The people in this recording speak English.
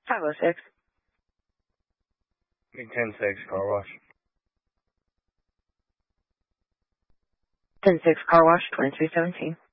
506. Big 10-6, car wash. 10-6 car wash, 2317.